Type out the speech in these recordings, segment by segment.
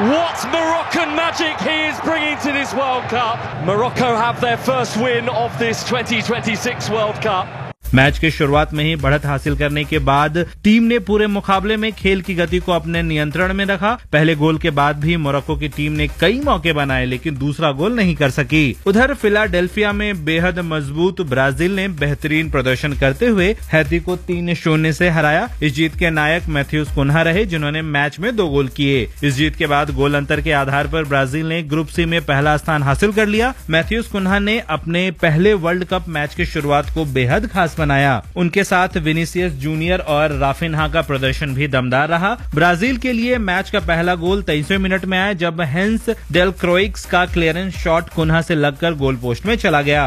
What Moroccan magic he is bringing to this World Cup. Morocco have their first win of this 2026 World Cup. Match के शुरुआत में ही बढ़त हासिल करने के बाद टीम ने पूरे मुकाबले में खेल की गति को अपने नियंत्रण में रखा। पहले गोल के बाद भी मोरक्को की टीम ने कई मौके बनाए लेकिन दूसरा गोल नहीं कर सकी। उधर फिलाडेल्फिया में बेहद मजबूत ब्राजील ने बेहतरीन प्रदर्शन करते हुए हैती को 3-0 से हराया। इस जीत के नायक मैथ्यूस कुन्हा रहे जिन्होंने मैच में 2 गोल किए। इस जीत के बाद गोल अंतर के आधार पर ब्राजील ने ग्रुप सी में पहला स्थान हासिल कर लिया। मैथ्यूस कुन्हा ने अपने पहले वर्ल्ड कप मैच की शुरुआत को बेहद खास बनाया। उनके साथ विनीसियस जूनियर और राफिन्हा का प्रदर्शन भी दमदार रहा। ब्राजील के लिए मैच का पहला गोल 23वें मिनट में आया जब हेंस डेल क्रोइक्स का क्लियरेंस शॉट कुन्हा से लगकर गोल पोस्ट में चला गया।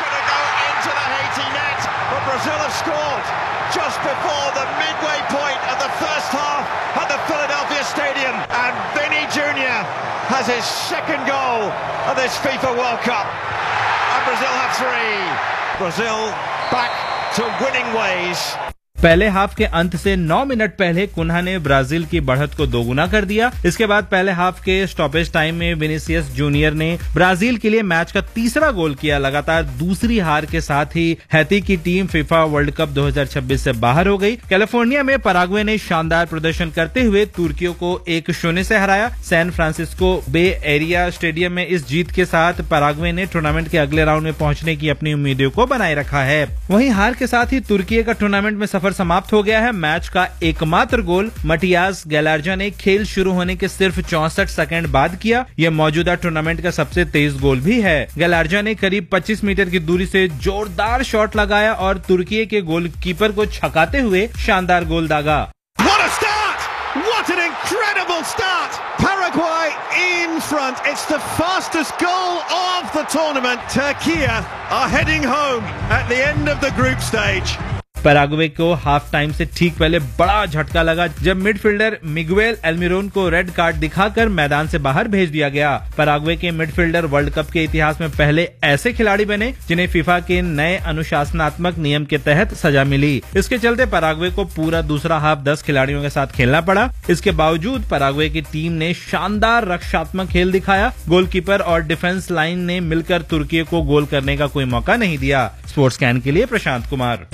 to winning ways. पहले हाफ के अंत से 9 मिनट पहले कुन्हा ने ब्राजील की बढ़त को दोगुना कर दिया। इसके बाद पहले हाफ के स्टॉपेज टाइम में विनीसियस जूनियर ने ब्राजील के लिए मैच का तीसरा गोल किया। लगातार दूसरी हार के साथ ही हैती की टीम फीफा वर्ल्ड कप 2026 से बाहर हो गई। कैलिफोर्निया में पराग्वे ने शानदार प्रदर्शन करते हुए तुर्कियों को 1-0 से हराया। सैन फ्रांसिस्को बे एरिया स्टेडियम में इस जीत के साथ पराग्वे ने टूर्नामेंट के अगले राउंड में पहुंचने की अपनी उम्मीदों को बनाए रखा है। वहीं हार के साथ ही तुर्की का टूर्नामेंट में सफर समाप्त हो गया है। मैच का एकमात्र गोल मटियास गैलार्जा ने खेल शुरू होने के सिर्फ 64 सेकंड बाद किया। यह मौजूदा टूर्नामेंट का सबसे तेज गोल भी है। गैलार्जा ने करीब 25 मीटर की दूरी से जोरदार शॉट लगाया और तुर्की के गोलकीपर को छकाते हुए शानदार गोल दागा। What an incredible start! Paraguay in front. It's the fastest goal of the tournament. Turkey are heading home at the end of the group stage. Paraguay को हाफ टाइम से ठीक पहले बड़ा झटका लगा जब मिडफील्डर मिगुएल एल्मिरोन को रेड कार्ड दिखाकर मैदान से बाहर भेज दिया गया। पैराग्वे के मिडफील्डर वर्ल्ड कप के इतिहास में पहले ऐसे खिलाड़ी बने जिन्हें फीफा के नए अनुशासनात्मक नियम के तहत सजा मिली। इसके चलते पैराग्वे को पूरा दूसरा हाफ 10 खिलाड़ियों के साथ खेलना पड़ा। इसके बावजूद पैराग्वे की टीम ने शानदार रक्षात्मक खेल दिखाया। गोलकीपर और डिफेंस लाइन ने मिलकर तुर्की को गोल करने का कोई मौका नहीं दिया। स्पोर्ट्स कैन के लिए प्रशांत कुमार।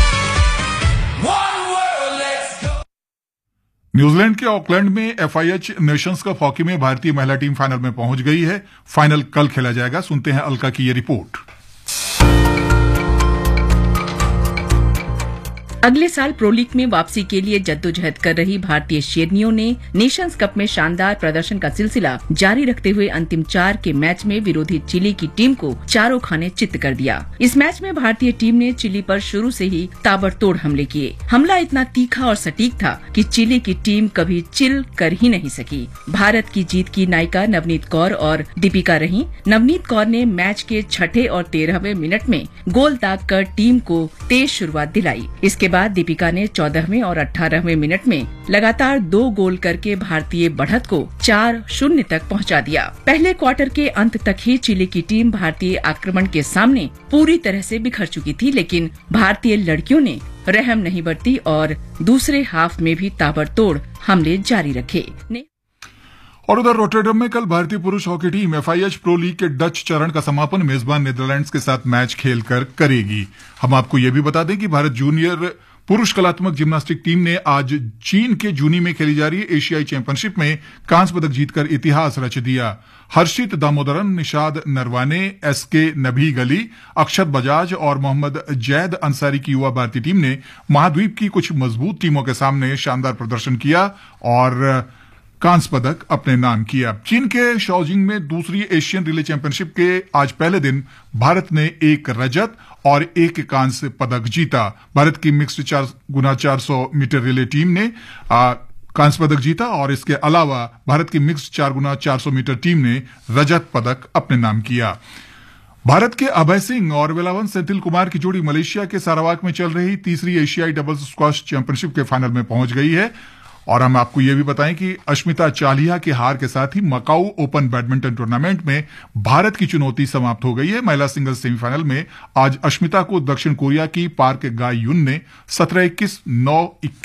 न्यूजीलैंड के ऑकलैंड में FIH नेशंस कप हॉकी में भारतीय महिला टीम फाइनल में पहुंच गई है। फाइनल कल खेला जाएगा। सुनते हैं अलका की ये रिपोर्ट। अगले साल प्रो लीग में वापसी के लिए जद्दोजहद कर रही भारतीय शेरनियों ने नेशंस कप में शानदार प्रदर्शन का सिलसिला जारी रखते हुए अंतिम 4 के मैच में विरोधी चिली की टीम को चारों खाने चित्त कर दिया। इस मैच में भारतीय टीम ने चिली पर शुरू से ही ताबड़तोड़ हमले किए। हमला इतना तीखा और सटीक था कि चिली की टीम कभी चिल कर ही नहीं सकी। भारत की जीत की नायिका नवनीत कौर और दीपिका रहीं। नवनीत कौर ने मैच के 6 और 13वें मिनट में गोल दागकर टीम को तेज शुरुआत दिलाई। इसके बाद दीपिका ने 14वें और 18वें मिनट में लगातार 2 गोल करके भारतीय बढ़त को 4-0 तक पहुंचा दिया। पहले क्वार्टर के अंत तक ही चिली की टीम भारतीय आक्रमण के सामने पूरी तरह से बिखर चुकी थी, लेकिन भारतीय लड़कियों ने रहम नहीं बरती और दूसरे हाफ में भी ताबड़तोड़ हमले जारी रखे। और उधर रोटरडम में कल भारतीय पुरुष hockey team FIH pro league के डच चरण का समापन मेजबान नीदरलैंड्स के साथ मैच खेलकर करेगी। हम आपको यह भी बता दें कि भारत जूनियर पुरुष कलात्मक जिम्नास्टिक टीम ने आज चीन के जूनी में खेली जा रही एशियाई चैंपियनशिप में कांस्य पदक जीतकर इतिहास रच दिया। हर्षित दामोदरन, निशाद नरवाने, SK नबीग अली, अक्षत बजाज और मोहम्मद जैद अंसारी की युवा भारतीय टीम ने महाद्वीप की कुछ मजबूत टीमों के सामने शानदार प्रदर्शन किया और कांस्य पदक अपने नाम किया। चीन के शॉजिंग में दूसरी एशियन रिले चैंपियनशिप के आज पहले दिन भारत ने 1 रजत और 1 कांस्य पदक जीता। भारत की mixed 4x400 metre relay team ने कांस्य पदक जीता और इसके अलावा भारत की मिक्स्ड 4x400 मीटर टीम ने रजत पदक अपने नाम किया। भारत के अभय सिंह और वेलावन सेंथिल कुमार की जोड़ी मलेशिया के सारावाक में चल रही तीसरी एशियाई डबल्स स्क्वैश चैंपियनशिप के फाइनल में पहुंच गई है। और हम आपको यह भी बताएं कि अश्मिता चालिहा के हार के साथ ही मकाऊ ओपन बैडमिंटन टूर्नामेंट में भारत की चुनौती समाप्त हो गई है। महिला सिंगल्स सेमीफाइनल में आज अश्मिता को दक्षिण कोरिया की पार्क गाय युन ने 17-21, 9-21